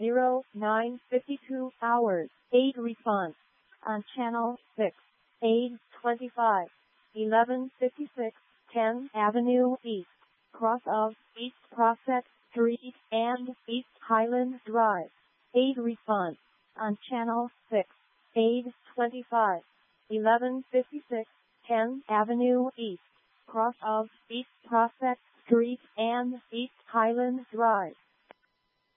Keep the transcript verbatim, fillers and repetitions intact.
zero nine fifty-two hours. Aid response on channel six. Aid twenty-five eleven fifty-six ten Avenue East, cross of East Prospect Street and East Highland Drive. Aid response on channel six. Aid twenty-five eleven fifty-six ten Avenue East, cross of East Prospect Street and East Highland Drive.